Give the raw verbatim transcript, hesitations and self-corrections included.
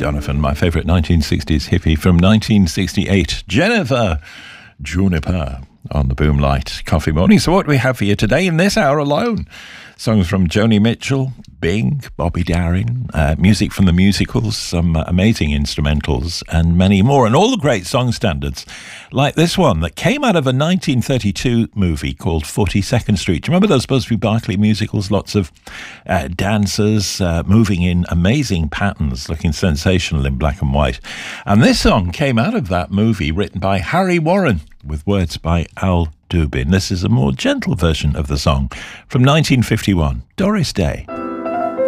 Donovan, my favourite nineteen sixties hippie from nineteen sixty-eight, Jennifer Juniper, on the Boomlight Coffee Morning. So what do we have for you today in this hour alone? Songs from Joni Mitchell, Bing, Bobby Darin, uh, music from the musicals, some uh, amazing instrumentals, and many more, and all the great song standards, like this one that came out of a nineteen thirty-two movie called forty-second Street. Do you remember those Busby Berkeley musicals? Lots of uh, dancers uh, moving in amazing patterns, looking sensational in black and white. And this song came out of that movie, written by Harry Warren, with words by Al Dubin. This is a more gentle version of the song from nineteen fifty-one, Doris Day.